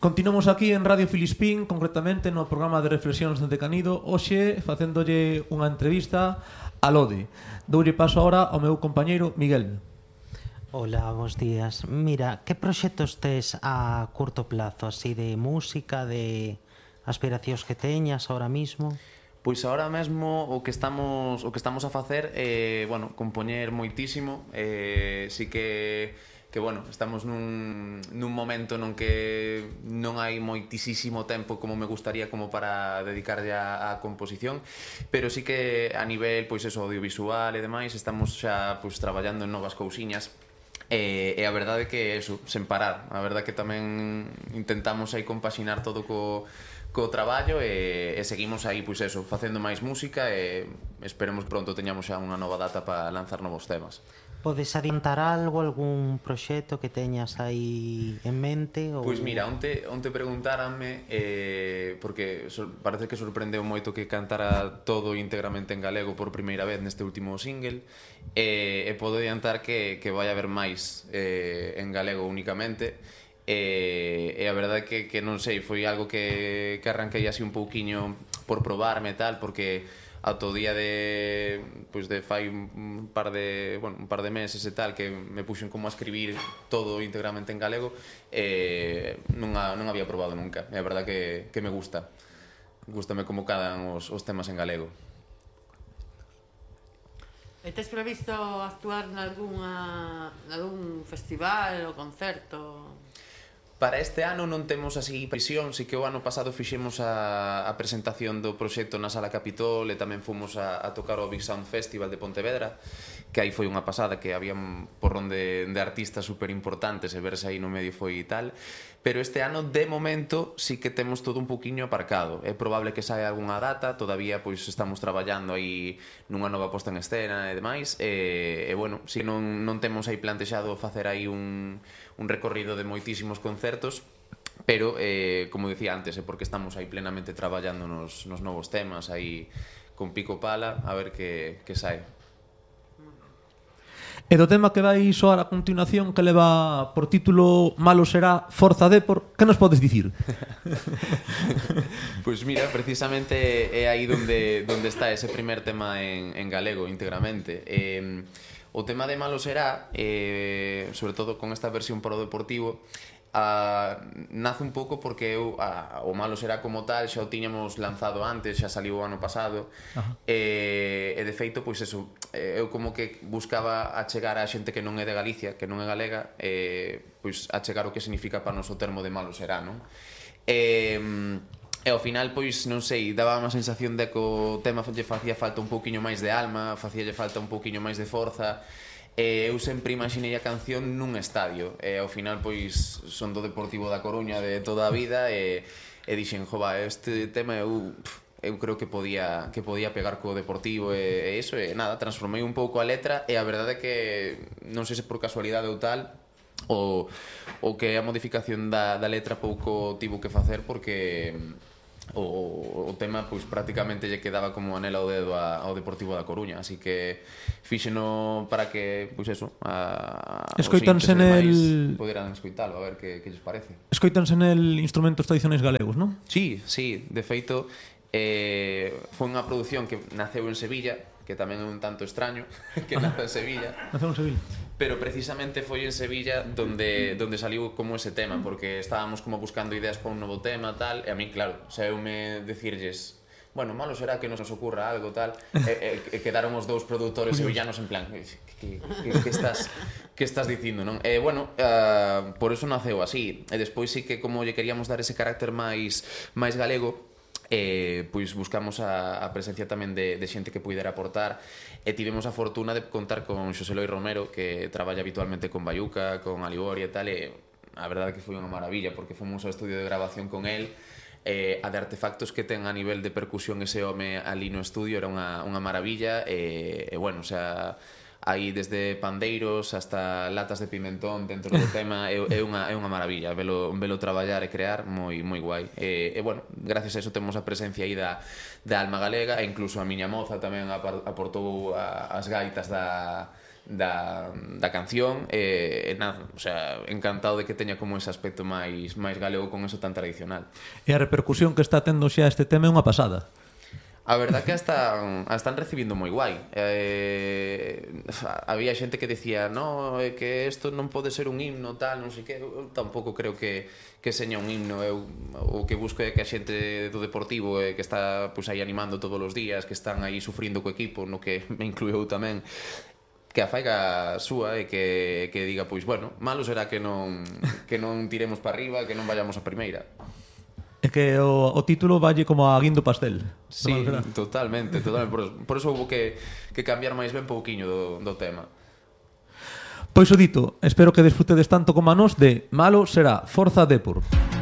Continuamos aquí en Radio Filispín, concretamente no programa de reflexións de Canido, hoxe facéndolle unha entrevista a Lode. Doulle paso ahora ao meu compañeiro Miguel. Hola, bons días. Mira, que proxectos tes a curto plazo, así de música, de aspiracións que teñas ahora mismo? Pois agora mesmo o que estamos a facer é, bueno, compoñer moitísimo, si que bueno, estamos nun momento non que non hai moitísimo tempo como me gustaría como para dedicarlle á composición, pero sí que a nivel, pois eso, audiovisual e demais, estamos xa pois traballando en novas cousiñas. E a verdade é que eso, sen parar, a verdade é que tamén intentamos aí compaxinar todo co traballo e seguimos aí, pois eso, facendo máis música e esperemos pronto teñamos xa unha nova data para lanzar novos temas. Podes adiantar algo, algún proxecto que teñas aí en mente? Pois mira, onte preguntáranme, porque parece que sorprendeu moito que cantara todo íntegramente en galego por primeira vez neste último single, e podo adiantar que vai haber máis en galego únicamente. E a verdade é que non sei, foi algo que arranquei así un pouquiño por probarme e tal, porque ata o día de fai un par de meses e tal que me puxen como a escribir todo íntegramente en galego, non había probado nunca, e a verdade que me gustame como cadan os temas en galego. E tes previsto actuar nalgún festival ou concerto? Para este ano non temos así presión, si que o ano pasado fixemos a presentación do proxecto na Sala Capitol e tamén fomos a tocar o Big Sound Festival de Pontevedra, que aí foi unha pasada, que había un porrón de artistas super importantes e verse aí no medio foi tal, pero este ano de momento sí que temos todo un pouquiño aparcado. É probable que saia algunha data, todavía pois estamos traballando aí nunha nova posta en escena e demais, e bueno, si non temos aí plantexado facer aí un recorrido de moitísimos concertos, pero, como dicía antes, é porque estamos aí plenamente traballando nos novos temas, aí con pico pala, a ver que sae. E do tema que vai soar a continuación, que leva por título Malo será, Forza Depor, que nos podes dicir? Pois mira, precisamente é aí donde está ese primer tema en galego íntegramente. O tema de Malo será, sobre todo con esta versión para o Deportivo, nace un pouco porque o Malo será como tal xa o tiñamos lanzado antes, xa saliu o ano pasado, e de feito, pois eso, eu como que buscaba achegar a xente que non é de Galicia, que non é galega, pois achegar o que significa para nos o termo de Malo será, non? E ao final, pois, non sei, daba unha sensación de que o tema lle facía falta un pouquiño máis de alma, facíalle falta un pouquiño máis de forza. Eu sempre imaginei a canción nun estadio, e ao final, pois, son do Deportivo da Coruña de toda a vida, e dixen, jova, este tema eu creo que podía pegar co Deportivo e iso, e nada, transformei un pouco a letra, e a verdade é que non sei se por casualidade ou tal, o que a modificación da letra pouco tivo que facer, porque o tema pois prácticamente lle quedaba como anel ao dedo ao Deportivo da Coruña, así que fíxeno para que, pois eso, escoitanse nel poderan escoitalo, a ver que lles parece. Escoitanse nel instrumentos tradicionais galegos, non? Sí, de feito foi unha produción que naceu en Sevilla, que tamén é un tanto extraño que nace en Sevilla. Naceu en Sevilla. Pero precisamente foi en Sevilla donde saliu como ese tema, porque estábamos como buscando ideas para un novo tema, tal, e a mí, claro, saeume decirlles, bueno, malo será que nos ocurra algo, tal, e quedaron os dous produtores sevillanos en plan, que estás dicindo, non? E, bueno, por eso naceu así, e despois sí que como lle queríamos dar ese carácter máis galego, pois buscamos a presencia tamén de xente que puidera aportar, e tivemos a fortuna de contar con Xosé Loi Romero, que traballa habitualmente con Bayuca, con Aliboria e tal, e a verdade que foi unha maravilla, porque fomos ao estudio de grabación con el, a de artefactos que ten a nivel de percusión ese home ali no estudio era unha maravilla, e bueno, o sea, hai desde pandeiros hasta latas de pimentón dentro do tema, é unha maravilla velo traballar e crear, moi guai, e bueno, gracias a eso temos a presencia aí da alma galega, e incluso a miña moza tamén aportou as gaitas da canción nada, o sea, encantado de que teña como ese aspecto máis galego con eso tan tradicional. E a repercusión que está tendo xa este tema é unha pasada. A verdad que a están recibindo moi guai. Había xente que decía no, é que isto non pode ser un himno tal, non sei que. Eu tampouco creo que seña un himno. Eu o que busco é que a xente do Deportivo que está pois aí animando todos os días, que están aí sufrindo co equipo, no que me incluiu tamén, que a faiga súa e que diga pois bueno, malo será que non tiremos para arriba, que non vayamos a primeira. É que o título valle como a guindo pastel. Sí, totalmente. Por eso houve que cambiar máis ben pouquiño do tema. Pois o dito, espero que desfrutedes tanto como a nós de Malo será Forza Depor.